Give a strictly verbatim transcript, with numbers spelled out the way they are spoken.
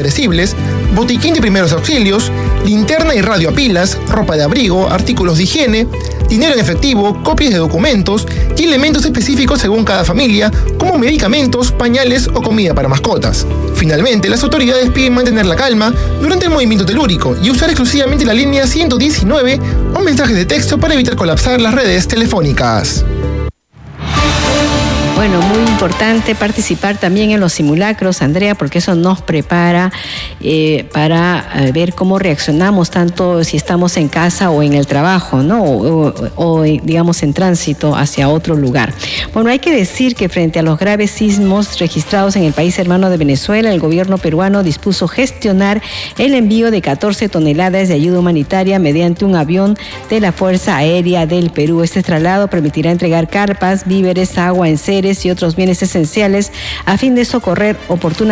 comestibles, botiquín de primeros auxilios, linterna y radio a pilas, ropa de abrigo, artículos de higiene, dinero en efectivo, copias de documentos y elementos específicos según cada familia, como medicamentos, pañales o comida para mascotas. Finalmente, las autoridades piden mantener la calma durante el movimiento telúrico y usar exclusivamente la línea ciento diecinueve o mensajes de texto para evitar colapsar las redes telefónicas. Bueno, muy importante participar también en los simulacros, Andrea, porque eso nos prepara eh, para eh, ver cómo reaccionamos, tanto si estamos en casa o en el trabajo, ¿no? O, o, o, digamos, en tránsito hacia otro lugar. Bueno, hay que decir que frente a los graves sismos registrados en el país hermano de Venezuela, el gobierno peruano dispuso gestionar el envío de catorce toneladas de ayuda humanitaria mediante un avión de la Fuerza Aérea del Perú. Este traslado permitirá entregar carpas, víveres, agua, enseres y otros bienes esenciales a fin de socorrer oportunamente